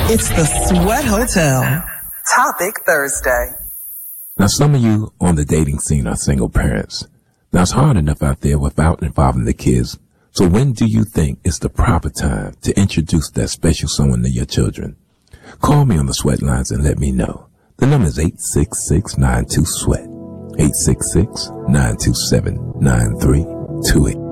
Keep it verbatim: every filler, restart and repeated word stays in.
It's the Sweat Hotel. Topic Thursday. Now, some of you on the dating scene are single parents. Now, it's hard enough out there without involving the kids. So when do you think is the proper time to introduce that special someone to your children? Call me on the Sweat lines and let me know. The number is eight six six, nine two, SWEAT. eight six six, nine two seven, nine three two eight.